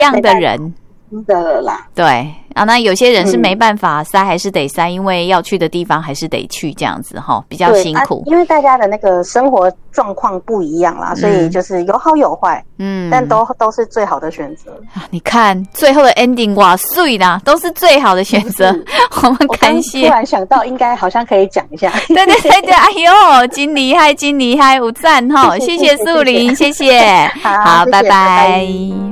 样的人的啦。 对啊，那有些人是没办法塞，还是得塞，因为要去的地方还是得去，这样子哈，比较辛苦。 因为大家的那个生活状况不一样啦，所以就是有好有坏，但都是最好的选择。 你看最后的 ending 哇碎啦，都是最好的选择，我们感谢。 我突然想到，应该好像可以讲一下。 对，哎呦，真厉害，真厉害，有赞哈！谢谢素玲，谢谢，好，拜拜。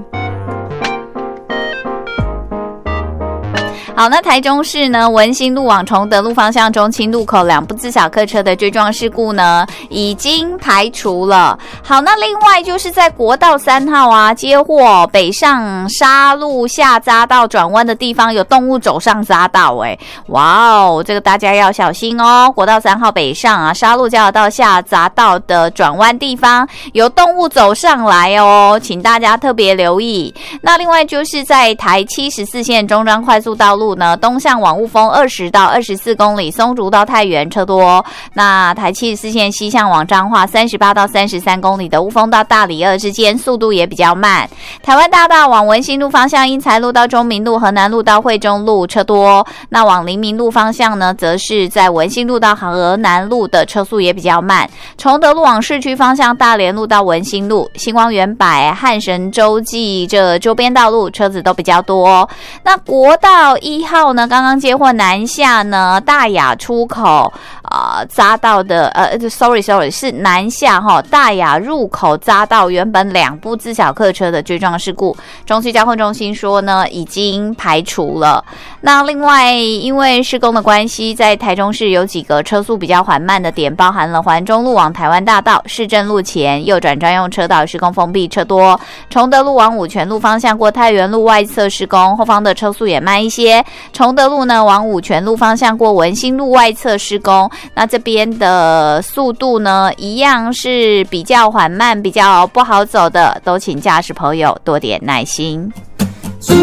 好，那台中市呢文心路往崇德路方向中清路口2部自小客车的追撞事故呢已经排除了。好，那另外就是在国道3号啊接获北上沙路下匝道转弯的地方有动物走上匝道，哇哦，这个大家要小心哦。国道3号北上啊沙路交流道下匝道的转弯地方有动物走上来哦，请大家特别留意。那另外就是在台74线中彰快速道路呢，东向往雾峰20到24公里，松竹到太原车多。那台74线西向往彰化38到33公里的雾峰到大里2之间，速度也比较慢。台湾大道往文心路方向，英才路到中明路、河南路到惠中路车多。那往黎明路方向呢，则是在文心路到河南路的车速也比较慢。崇德路往市区方向，大连路到文心路、星光园百、汉神洲际这周边道路车子都比较多。那国道1号呢，刚刚接获南下呢大雅出口匝道的sorry 是南下大雅入口匝道原本2部自小客车的追撞事故，中区交通中心说呢已经排除了。那另外因为施工的关系，在台中市有几个车速比较缓慢的点，包含了环中路往台湾大道、市政路前右转专用车道施工封闭车多，崇德路往五权路方向过太原路外侧施工，后方的车速也慢一些。崇德路呢往五权路方向过文心路外侧施工，那这边的速度呢一样是比较缓慢，比较不好走的，都请驾驶朋友多点耐心。